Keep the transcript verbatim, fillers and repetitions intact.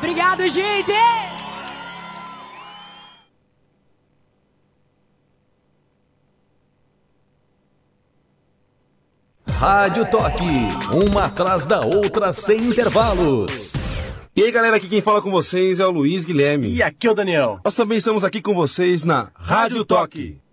Obrigado, gente! Rádio Toque, uma atrás da outra sem intervalos. E aí galera, aqui quem fala com vocês é o Luiz Guilherme. E aqui é o Daniel. Nós também estamos aqui com vocês na Rádio Toque.